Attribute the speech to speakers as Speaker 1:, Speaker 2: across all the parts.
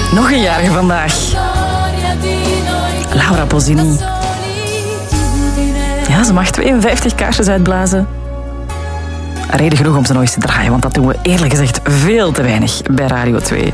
Speaker 1: Nog een jarige vandaag. Laura Pausini. Ja, ze mag 52 kaarsjes uitblazen. Reden genoeg om ze nog eens te draaien, want dat doen we eerlijk gezegd veel te weinig bij Radio 2.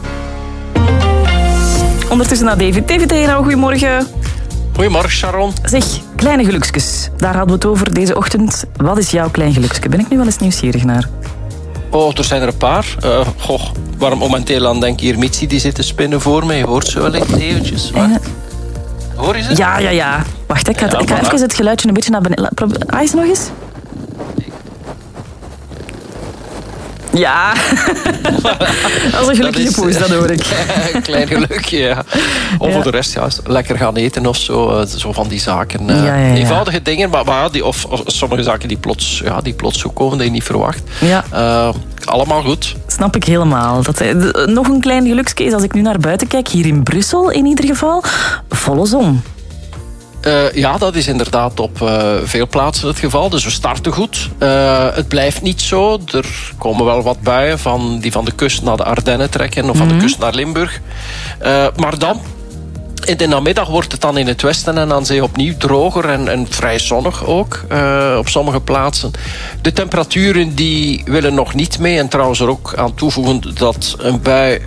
Speaker 1: Ondertussen naar David. David Egenau, goedemorgen.
Speaker 2: Goedemorgen, Sharon.
Speaker 1: Zeg, kleine geluksjes. Daar hadden we het over deze ochtend. Wat is jouw klein geluksje? Ben ik nu wel eens nieuwsgierig naar?
Speaker 2: Oh, er zijn er een paar. Waarom momenteel aan denk hier Mitsi die zit te spinnen voor mij. Je hoort ze wel eventjes. Hoor je ze?
Speaker 1: Ja. Wacht, ik ga even het geluidje een beetje naar beneden. Eens nog eens. Ja, dat is een gelukkige poes, dat hoor ik.
Speaker 2: Een klein gelukje, ja. Of voor de rest, ja, lekker gaan eten of zo. Zo van die zaken. Eenvoudige dingen, maar of sommige zaken die plots zo komen dat je niet verwacht.
Speaker 1: Ja.
Speaker 2: Allemaal goed.
Speaker 1: Snap ik helemaal. Nog een klein geluksje is als ik nu naar buiten kijk, hier in Brussel in ieder geval, volle zon.
Speaker 2: Ja, dat is inderdaad op veel plaatsen het geval. Dus we starten goed. Het blijft niet zo. Er komen wel wat buien die van de kust naar de Ardennen trekken of van de kust naar Limburg. Maar dan, in de namiddag wordt het dan in het westen en aan zee opnieuw droger en vrij zonnig ook op sommige plaatsen. De temperaturen die willen nog niet mee. En trouwens er ook aan toevoegen dat een bui